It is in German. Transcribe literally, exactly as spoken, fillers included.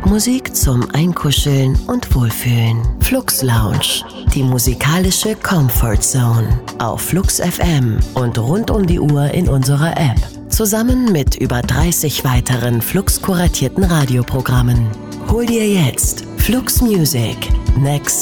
Musik zum Einkuscheln und Wohlfühlen. Flux Lounge, die musikalische Comfort Zone. Auf Flux F M und rund um die Uhr in unserer App. Zusammen mit über dreißig weiteren Flux kuratierten Radioprogrammen. Hol dir jetzt Flux Music. Next